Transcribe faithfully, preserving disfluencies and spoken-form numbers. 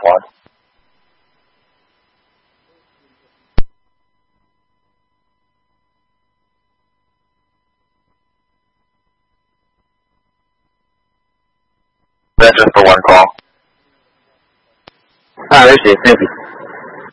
one. That's just for one call. Ah, there she is. Thank you.